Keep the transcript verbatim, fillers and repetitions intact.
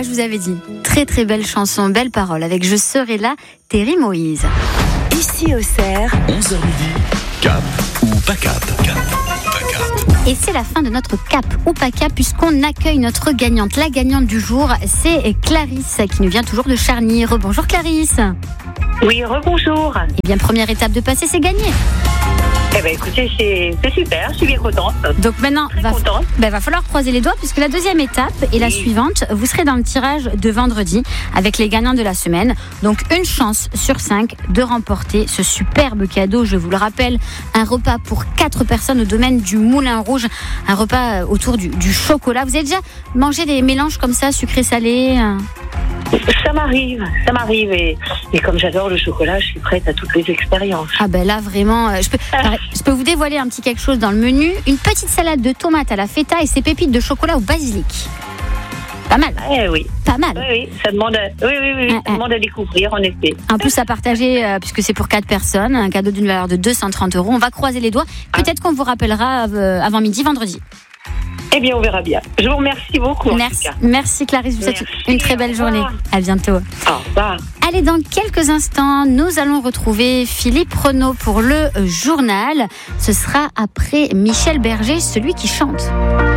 Ah, je vous avais dit. Très très belle chanson, belle parole avec Je serai là, Terry Moïse. Ici Auxerre, onze heures midi, cap ou pas cap, cap ou pas cap. Et c'est la fin de notre cap ou pas cap puisqu'on accueille notre gagnante. La gagnante du jour, c'est Clarisse qui nous vient toujours de Charny. Rebonjour Clarisse. Oui, rebonjour. Eh bien, première étape de passer, c'est gagné. Eh bien, écoutez, c'est, c'est super, je suis bien contente. Donc maintenant, Très va, contente. ben, va falloir croiser les doigts puisque la deuxième étape est la Oui. suivante. Vous serez dans le tirage de vendredi avec les gagnants de la semaine. Donc une chance sur cinq de remporter ce superbe cadeau. Je vous le rappelle, un repas pour quatre personnes au domaine du Moulin Rouge. Un repas autour du, du chocolat. Vous avez déjà mangé des mélanges comme ça, sucré-salé? Ça m'arrive, ça m'arrive. Et, et comme j'adore le chocolat, je suis prête à toutes les expériences. Ah ben là vraiment, euh, je peux, alors, je peux vous dévoiler un petit quelque chose dans le menu. Une petite salade de tomates à la feta et ses pépites de chocolat au basilic. Pas mal, Eh oui, pas mal. oui, oui, ça demande à, oui, oui, oui, Ah, ça ah. demande à découvrir, en effet. En plus à partager, euh, puisque c'est pour quatre personnes, un cadeau d'une valeur de deux cent trente euros. On va croiser les doigts. Peut-être qu'on vous rappellera euh, avant midi, vendredi. Eh bien, on verra bien. Je vous remercie beaucoup. en Merci, tout cas. merci Clarisse, je vous souhaite Merci, une très au belle revoir. journée. À bientôt. Au revoir. Allez, dans quelques instants, nous allons retrouver Philippe Renaud pour le journal. Ce sera après Michel Berger, celui qui chante.